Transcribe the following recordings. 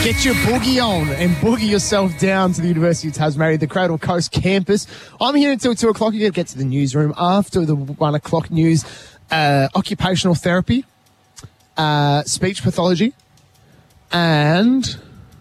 Get your boogie on and boogie yourself down to the University of Tasmania, the Cradle Coast campus. I'm here until 2 o'clock. You're going to get to the newsroom after the 1 o'clock news. Occupational therapy, speech pathology, and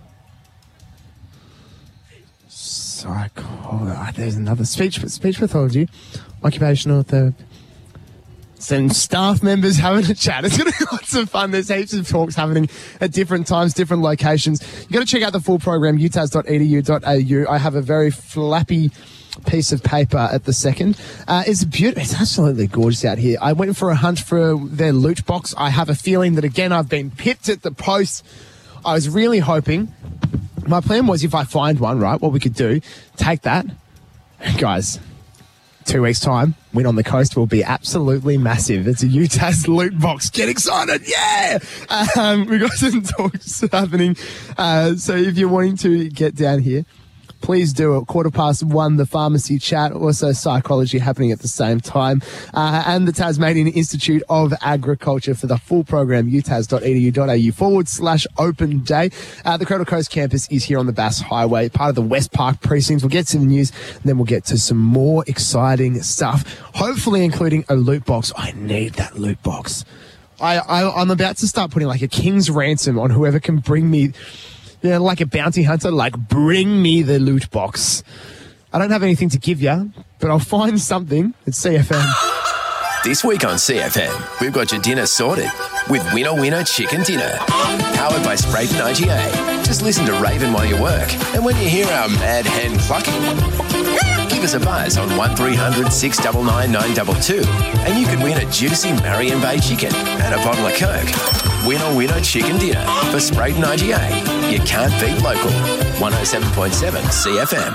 there's another speech pathology, occupational therapy. Some staff members having a chat. It's going to be lots of fun. There's heaps of talks happening at different times, different locations. You've got to check out the full program, utas.edu.au. I have a very flappy piece of paper at the second. It's beautiful. It's absolutely gorgeous out here. I went for a hunt for their loot box. I have a feeling that, again, I've been pipped at the post. I was really hoping. My plan was, if I find one, right, what we could do, take that. Guys, 2 weeks' time, Win on the Coast will be absolutely massive. It's a UTAS loot box. Get excited. Yeah! We've got some talks happening. So if you're wanting to get down here, please do it. 1:15, the pharmacy chat, also psychology happening at the same time. And the Tasmanian Institute of Agriculture for the full program, utas.edu.au/open day. The Cradle Coast campus is here on the Bass Highway, part of the West Park precincts. We'll get to the news, and then we'll get to some more exciting stuff, hopefully including a loot box. I need that loot box. I'm about to start putting like a king's ransom on whoever can bring me, like a bounty hunter, like bring me the loot box. I don't have anything to give you, but I'll find something at CFM. This week on CFM, we've got your dinner sorted with Winner Chicken Dinner. Powered by Sprayton IGA. Just listen to Raven while you work. And when you hear our mad hen clucking, give us a buzz on 1300 699 922 and you could win a juicy Marion Bay chicken and a bottle of Coke. Winner Chicken Dinner for Sprayton IGA. You can't beat local. 107.7 CFM.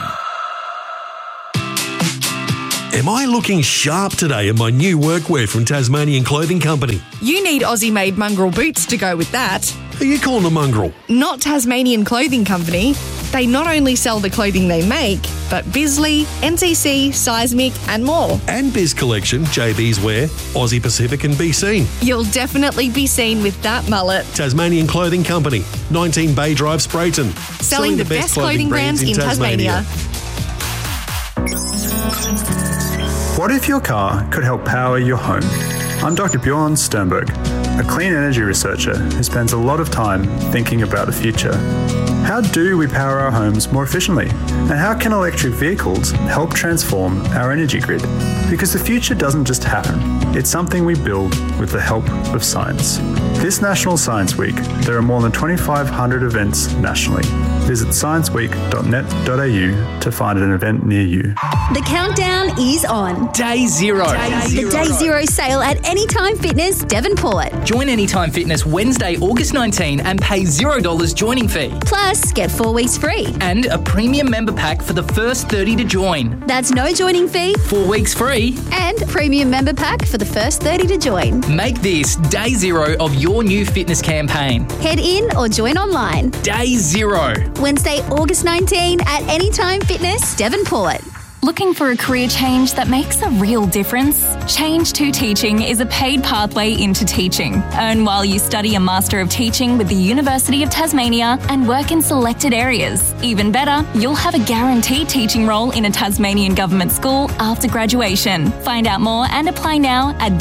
Am I looking sharp today in my new workwear from Tasmanian Clothing Company? You need Aussie-made mongrel boots to go with that. Who are you calling a mongrel? Not Tasmanian Clothing Company. They not only sell the clothing they make, but Bisley, NCC, Seismic and more. And Biz Collection, JB's Wear, Aussie Pacific and Be Seen. You'll definitely be seen with that mullet. Tasmanian Clothing Company, 19 Bay Drive, Sprayton. Selling the best clothing brands in Tasmania. What if your car could help power your home? I'm Dr. Bjorn Sternberg, a clean energy researcher who spends a lot of time thinking about the future. How do we power our homes more efficiently? And how can electric vehicles help transform our energy grid? Because the future doesn't just happen. It's something we build with the help of science. This National Science Week, there are more than 2,500 events nationally. Visit scienceweek.net.au to find an event near you. The countdown is on. Day zero. The Day Zero sale at Anytime Fitness, Devonport. Join Anytime Fitness Wednesday, August 19 and pay $0 joining fee. Plus, get 4 weeks free. And a premium member pack for the first 30 to join. That's no joining fee. 4 weeks free. And premium member pack for the first 30 to join. Make this Day Zero of your new fitness campaign. Head in or join online. Day Zero. Wednesday, August 19 at Anytime Fitness, Devonport. Looking for a career change that makes a real difference? Change to Teaching is a paid pathway into teaching. Earn while you study a Master of Teaching with the University of Tasmania and work in selected areas. Even better, you'll have a guaranteed teaching role in a Tasmanian government school after graduation. Find out more and apply now at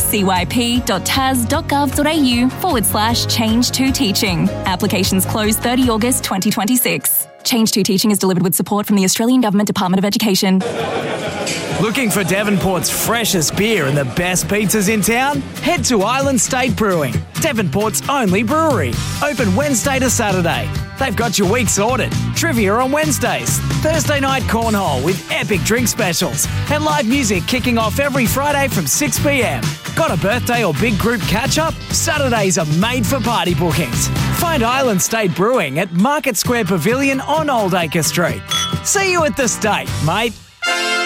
decyp.tas.gov.au/change to teaching. Applications close 30 August 2026. Change to Teaching is delivered with support from the Australian Government Department of Education. Looking for Devonport's freshest beer and the best pizzas in town? Head to Island State Brewing, Devonport's only brewery. Open Wednesday to Saturday. They've got your week sorted. Trivia on Wednesdays. Thursday night cornhole with epic drink specials. And live music kicking off every Friday from 6 p.m. Got a birthday or big group catch-up? Saturdays are made for party bookings. Find Island State Brewing at Market Square Pavilion on Old Acre Street. See you at the State, mate.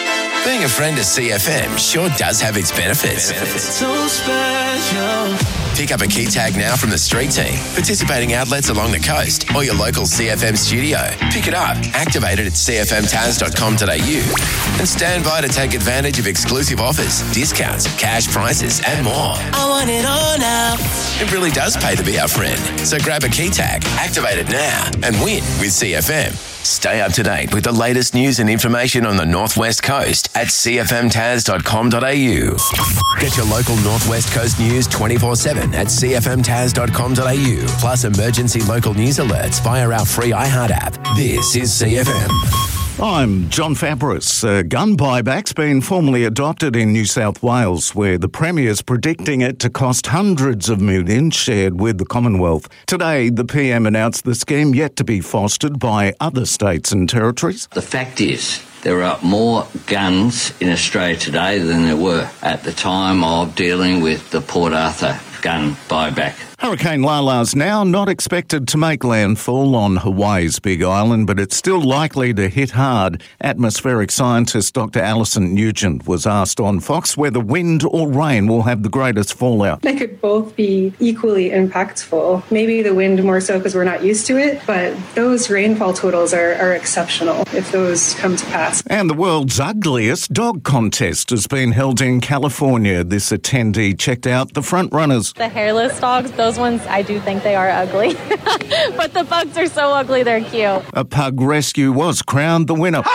Being a friend of CFM sure does have its benefits. So special. Pick up a key tag now from the street team, participating outlets along the coast, or your local CFM studio. Pick it up, activate it at cfmtaz.com.au, and stand by to take advantage of exclusive offers, discounts, cash prizes, and more. I want it all now. It really does pay to be our friend. So grab a key tag, activate it now, and win with CFM. Stay up to date with the latest news and information on the Northwest Coast at cfmtaz.com.au. Get your local Northwest Coast news 24/7 at cfmtaz.com.au. Plus emergency local news alerts via our free iHeart app. This is CFM. I'm John Fabris. Gun buyback's been formally adopted in New South Wales, where the Premier's predicting it to cost hundreds of millions shared with the Commonwealth. Today, the PM announced the scheme yet to be fostered by other states and territories. The fact is, there are more guns in Australia today than there were at the time of dealing with the Port Arthur gun buyback. Hurricane Lala's now not expected to make landfall on Hawaii's Big Island, but it's still likely to hit hard. Atmospheric scientist Dr. Alison Nugent was asked on Fox whether wind or rain will have the greatest fallout. They could both be equally impactful. Maybe the wind more so because we're not used to it, but those rainfall totals are exceptional if those come to pass. And the world's ugliest dog contest has been held in California. This attendee checked out the front runners. The hairless dogs, those ones, I do think they are ugly. But the pugs are so ugly, they're cute. A pug rescue was crowned the winner.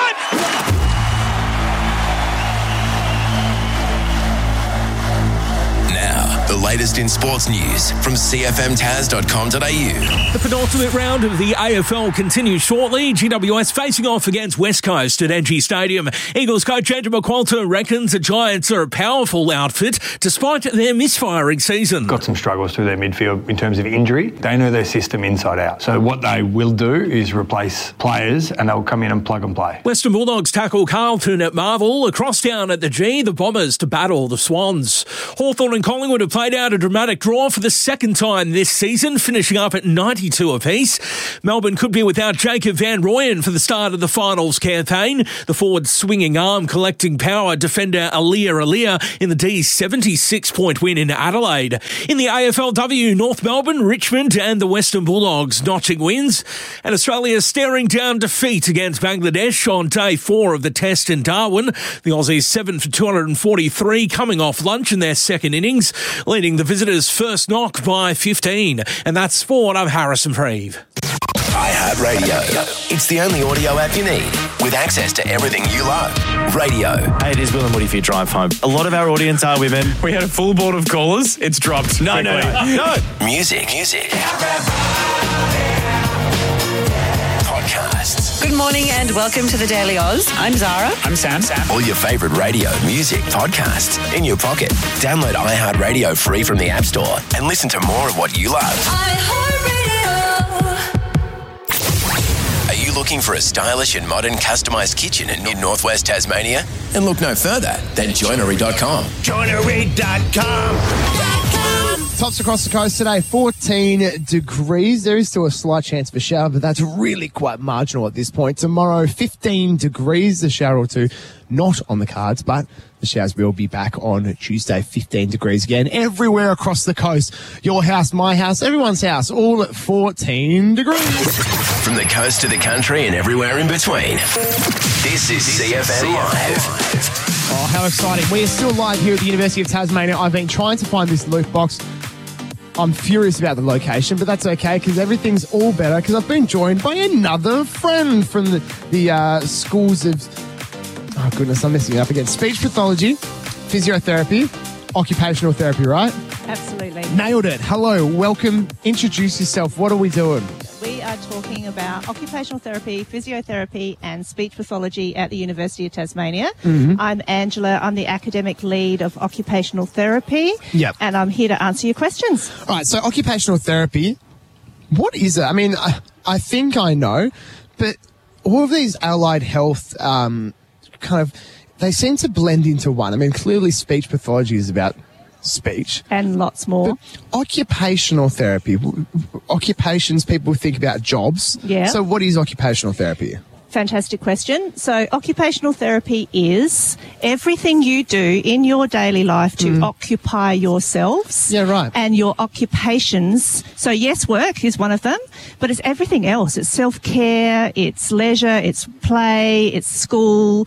The latest in sports news from cfmtaz.com.au. The penultimate round of the AFL continues shortly. GWS facing off against West Coast at NG Stadium. Eagles coach Andrew McQualter reckons the Giants are a powerful outfit despite their misfiring season. Got some struggles through their midfield in terms of injury. They know their system inside out. So what they will do is replace players and they'll come in and plug and play. Western Bulldogs tackle Carlton at Marvel. Across town at the G, the Bombers to battle the Swans. Hawthorn and Collingwood have played out a dramatic draw for the second time this season, finishing up at 92 apiece. Melbourne could be without Jacob Van Rooyen for the start of the finals campaign. The forward swinging arm collecting power defender Alia in the D's 76-point win in Adelaide. In the AFLW, North Melbourne, Richmond and the Western Bulldogs notching wins. And Australia staring down defeat against Bangladesh on day 4 of the test in Darwin. The Aussies 7 for 243 coming off lunch in their second innings, leading the visitors' first knock by 15. And that's sport. I'm Harrison Freeve. iHeartRadio. It's the only audio app you need with access to everything you love. Radio. Hey, it is Will and Woody for your drive home. A lot of our audience are women. We had a full board of callers. It's dropped. No. Music. Podcasts. Good morning and welcome to the Daily Oz. I'm Zara. I'm Sam. All your favourite radio, music, podcasts in your pocket. Download iHeartRadio free from the App Store and listen to more of what you love. Are you looking for a stylish and modern customised kitchen in Northwest Tasmania? And look no further than joinery.com. Joinery.com. Tops across the coast today, 14 degrees. There is still a slight chance for a shower, but that's really quite marginal at this point. Tomorrow, 15 degrees, a shower or two not on the cards, but the showers will be back on Tuesday, 15 degrees again. Everywhere across the coast, your house, my house, everyone's house, all at 14 degrees. From the coast to the country and everywhere in between, this is CFM Live. Oh, how exciting. We are still live here at the University of Tasmania. I've been trying to find this loot box. I'm furious about the location, but that's okay because everything's all better because I've been joined by another friend from the schools of... Oh, goodness, I'm messing it up again. Speech pathology, physiotherapy, occupational therapy, right? Absolutely. Nailed it. Hello, welcome. Introduce yourself. What are we doing? We are talking about occupational therapy, physiotherapy and speech pathology at the University of Tasmania. Mm-hmm. I'm Angela. I'm the academic lead of occupational therapy. Yep. And I'm here to answer your questions. All right, so occupational therapy, what is it? I mean, I think I know, but all of these allied health they seem to blend into one. I mean, clearly speech pathology is about speech. And lots more. But occupational therapy, occupations, people think about jobs. Yeah. So what is occupational therapy? Fantastic question. So occupational therapy is everything you do in your daily life to occupy yourselves. Yeah, right. And your occupations. So yes, work is one of them, but it's everything else. It's self-care, it's leisure, it's play, it's school.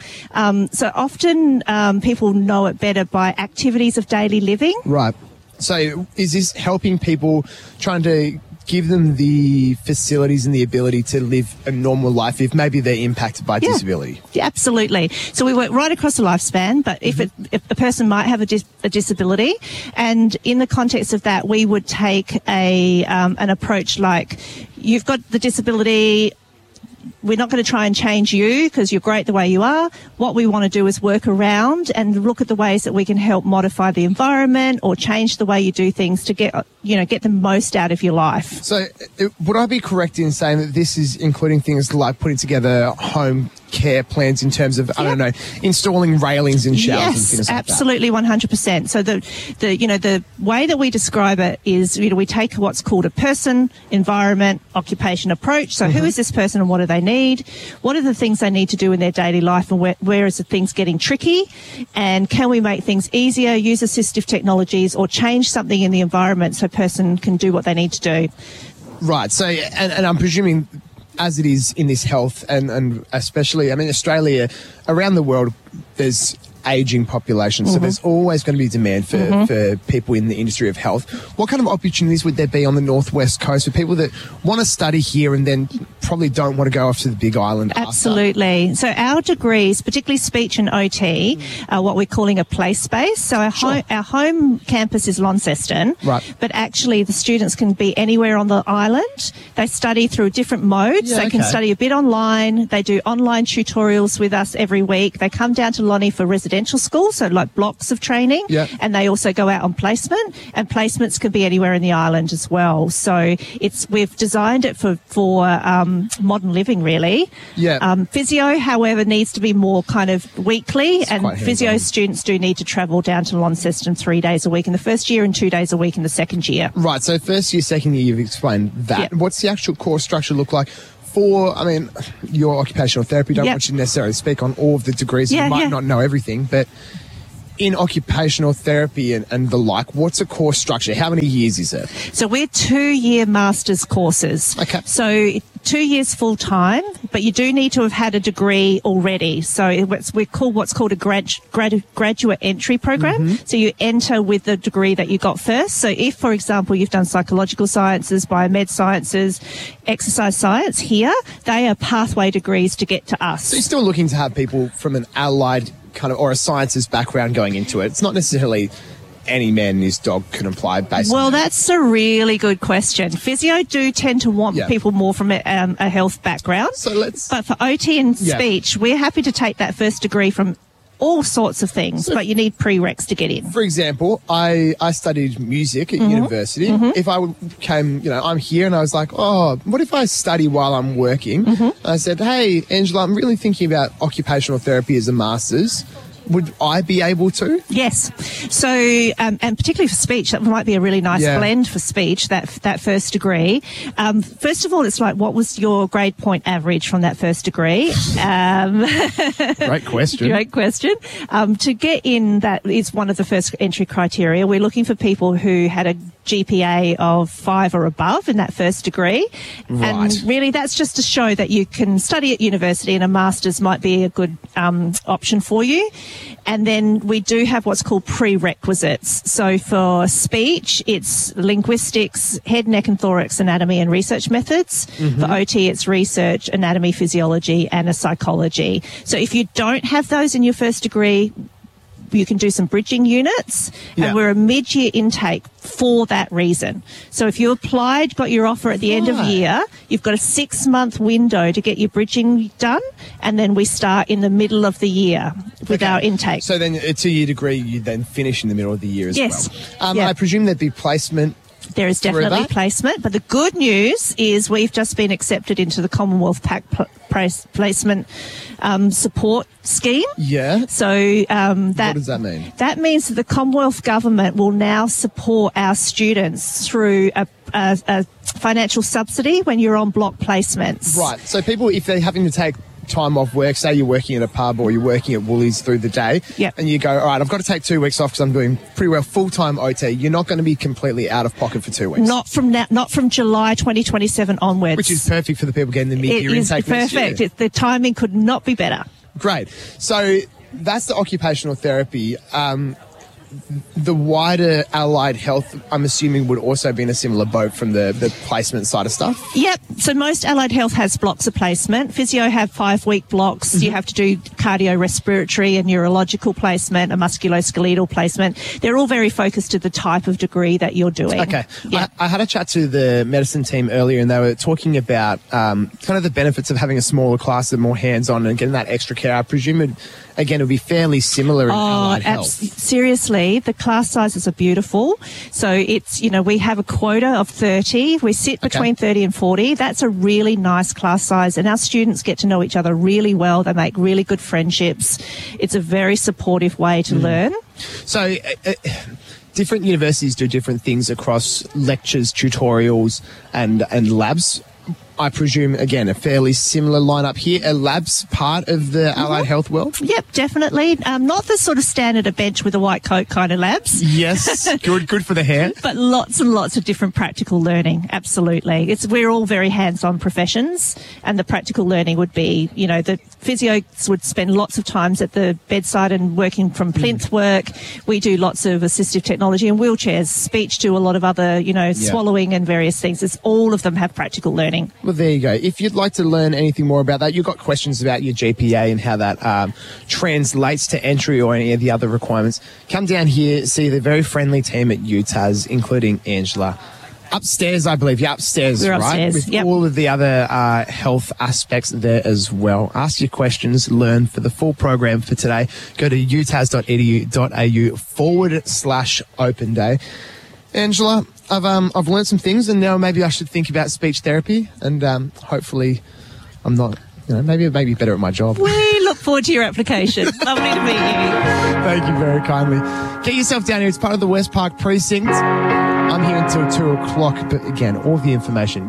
So often people know it better by activities of daily living. Right. So is this helping people, trying to give them the facilities and the ability to live a normal life if maybe they're impacted by disability? Yeah, absolutely. So we work right across the lifespan, but if a person might have a disability, and in the context of that, we would take an approach like, you've got the disability, we're not going to try and change you because you're great the way you are. What we want to do is work around and look at the ways that we can help modify the environment or change the way you do things to get the most out of your life. So would I be correct in saying that this is including things like putting together home care plans in terms of, I don't know, installing railings in showers and things like absolutely, 100%. So the way that we describe it is, we take what's called a person, environment, occupation approach. So who is this person and what do they need? What are the things they need to do in their daily life, and where is the things getting tricky? And can we make things easier, use assistive technologies, or change something in the environment so a person can do what they need to do? Right. So, and I'm presuming, as it is in this health and especially, I mean, Australia, around the world, there's ageing population, so there's always going to be demand for people in the industry of health. What kind of opportunities would there be on the northwest coast for people that want to study here and then probably don't want to go off to the Big Island? Absolutely. So our degrees, particularly speech and OT, are what we're calling a play space. So our home campus is Launceston, right? But actually the students can be anywhere on the island. They study through different modes. They can study a bit online. They do online tutorials with us every week. They come down to Lonnie for residential school, so like blocks of training, and they also go out on placement, and placements can be anywhere in the island as well. So we've designed it for modern living, really. Physio, however, needs to be more kind of weekly, and physio students do need to travel down to Launceston 3 days a week in the first year and 2 days a week in the second year. Right, so first year, second year, you've explained that. What's the actual course structure look like? For, I mean, your occupational therapy, don't want you to necessarily speak on all of the degrees. You might not know everything, but in occupational therapy and the like, what's a course structure? How many years is it? So we're 2-year master's courses. Okay. So 2 years full time, but you do need to have had a degree already. So we call what's called a graduate entry program. So you enter with the degree that you got first. So if, for example, you've done psychological sciences, biomed sciences, exercise science here, they are pathway degrees to get to us. So you're still looking to have people from an allied kind of, or a sciences background going into it. It's not necessarily any man and his dog can apply based Well, on that's a really good question. Physio do tend to want people more from a health background. But for OT and speech, we're happy to take that first degree from all sorts of things, but you need prereqs to get in. For example, I studied music at university. If I came, I'm here and I was like, oh, what if I study while I'm working? I said, hey, Angela, I'm really thinking about occupational therapy as a master's. Would I be able to? Yes. So, and particularly for speech, that might be a really nice blend for speech, that first degree. First of all, it's like, what was your grade point average from that first degree? Great question. Great question. To get in, that is one of the first entry criteria. We're looking for people who had a GPA of 5 or above in that first degree. Right. And really, that's just to show that you can study at university, and a master's might be a good option for you. And then we do have what's called prerequisites. So for speech, it's linguistics, head, neck and thorax anatomy and research methods. For OT, it's research, anatomy, physiology and a psychology. So if you don't have those in your first degree, you can do some bridging units, and we're a mid-year intake for that reason. So if you applied, got your offer at the end of year, you've got a 6-month window to get your bridging done, and then we start in the middle of the year with our intake. So then a 2-year degree, you then finish in the middle of the year as well. I presume there'd be placement. There is definitely placement, but the good news is we've just been accepted into the Commonwealth PAC placement support scheme. Yeah. So what does that mean? That means that the Commonwealth Government will now support our students through a financial subsidy when you're on block placements. Right. So people, if they're having to take time off work, say you're working at a pub or you're working at Woolies through the day, and you go, all right, I've got to take 2 weeks off because I'm doing pretty well full-time OT, you're not going to be completely out of pocket for 2 weeks. Not from July 2027 onwards. Which is perfect for the people getting the mid-year intake next year. Perfect. The timing could not be better. Great. So that's the occupational therapy. The wider allied health, I'm assuming, would also be in a similar boat from the placement side of stuff? Yep. So most allied health has blocks of placement. Physio have 5-week blocks. You have to do cardiorespiratory and neurological placement, a musculoskeletal placement. They're all very focused to the type of degree that you're doing. Okay. I had a chat to the medicine team earlier, and they were talking about kind of the benefits of having a smaller class and more hands-on and getting that extra care. I presume it would be fairly similar in allied health. Seriously, the class sizes are beautiful. So it's, we have a quota of 30. We sit between 30 and 40. That's a really nice class size. And our students get to know each other really well. They make really good friendships. It's a very supportive way to learn. So different universities do different things across lectures, tutorials, and labs. I presume, again, a fairly similar lineup here. Are labs part of the allied health world? Yep, definitely. Not the sort of stand at a bench with a white coat kind of labs. Yes, good for the hair. But lots and lots of different practical learning, absolutely. We're all very hands-on professions, and the practical learning would be, the physios would spend lots of times at the bedside and working from plinth work. We do lots of assistive technology and wheelchairs. Speech do a lot of other, swallowing and various things. All of them have practical learning. Well, there you go. If you'd like to learn anything more about that, you've got questions about your GPA and how that translates to entry or any of the other requirements, come down here, see the very friendly team at UTAS, including Angela. Upstairs, I believe. You're upstairs, We're right? Upstairs, With all of the other health aspects there as well. Ask your questions, learn. For the full program for today, go to utas.edu.au/open day. Angela, I've learned some things, and now maybe I should think about speech therapy, and hopefully I'm not, maybe better at my job. We look forward to your application. Lovely to meet you. Thank you very kindly. Get yourself down here. It's part of the West Park Precinct. I'm here until 2 o'clock, but again, all the information,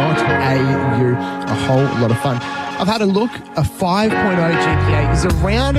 utas.edu.au. A whole lot of fun. I've had a look. A 5.0 GPA is around